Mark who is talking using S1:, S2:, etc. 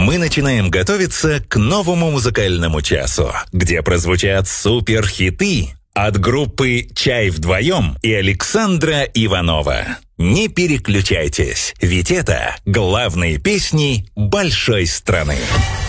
S1: мы начинаем готовиться к новому музыкальному часу, где прозвучат суперхиты от группы «Чай вдвоем» и Александра Иванова. Не переключайтесь, ведь это главные песни большой страны.